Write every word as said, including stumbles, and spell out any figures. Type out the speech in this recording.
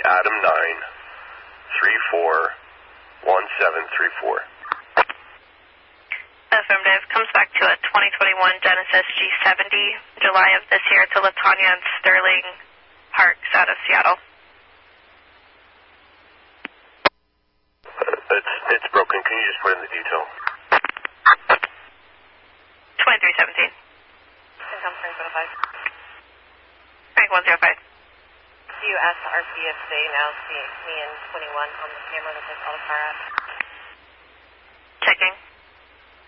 Adam nine, three four one seven three four. Affirmative. Comes back to a twenty twenty-one Genesis G seventy, July of this year, to Latonya and Sterling Parks out of Seattle. Uh, it's, it's broken. Can you just put in the detail? twenty-three seventeen. Income Frank one oh five. Frank one oh five. Do you ask the R C if they now see me in twenty-one on the camera that says Auto Car at?